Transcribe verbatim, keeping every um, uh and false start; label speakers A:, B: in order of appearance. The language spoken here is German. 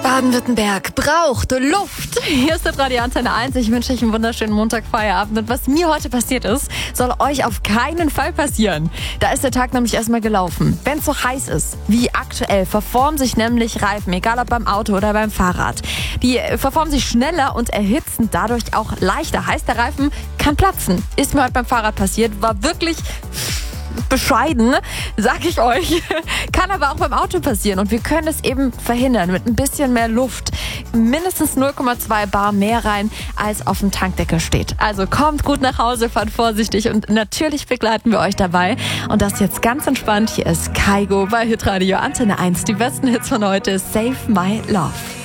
A: Baden-Württemberg braucht Luft. Hier ist das Radio Antenne eins. Ich wünsche euch einen wunderschönen Montagfeierabend. Und was mir heute passiert ist, soll euch auf keinen Fall passieren. Da ist der Tag nämlich erstmal gelaufen. Wenn es so heiß ist wie aktuell, verformen sich nämlich Reifen, egal ob beim Auto oder beim Fahrrad. Die verformen sich schneller und erhitzen dadurch auch leichter. Heißt, der Reifen kann platzen. Ist mir heute beim Fahrrad passiert. War wirklich bescheiden, sag ich euch. Kann aber auch beim Auto passieren und wir können es eben verhindern mit ein bisschen mehr Luft. Mindestens null Komma zwei Bar mehr rein, als auf dem Tankdeckel steht. Also kommt gut nach Hause, fahrt vorsichtig und natürlich begleiten wir euch dabei. Und das jetzt ganz entspannt. Hier ist Kaigo bei Hitradio Antenne eins. Die besten Hits von heute. Save My Love.